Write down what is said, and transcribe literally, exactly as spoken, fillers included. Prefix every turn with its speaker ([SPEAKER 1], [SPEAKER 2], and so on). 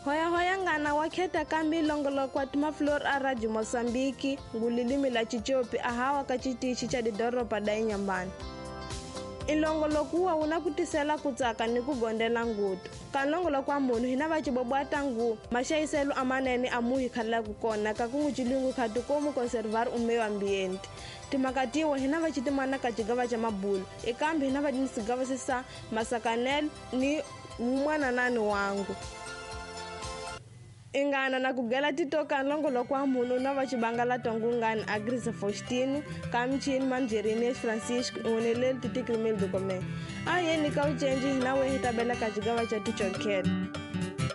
[SPEAKER 1] Hoya hoya ngana waketa kambi longolo kwa tuma flor araji Mosambiki ngulilimi la chichopi ahawa kachitishi cha didoropa dai nyambani. Ilongolo kuwa unakutisela kutsaka ni kugondela ngutu. Kanlongolo kwa munu hina vachibobwata ngu mashaiselu amanene amuhi khala kukona kakungu chilungu khatukomu konservar umeyo ambiente. Timakatiwa hina vachitimana kachigava cha mabulu. Ikambi hina vajinisigava sisa masakanel ni mwana nani wangu. Ingana na kugela titoka nlongolo kwa munu na vachibangala tongungani Agrisa Faustino kamchini manjerine Francisco unelel titikrimil dukome. Aye ni kauchenji hina we hitabela kachigava cha tichokere.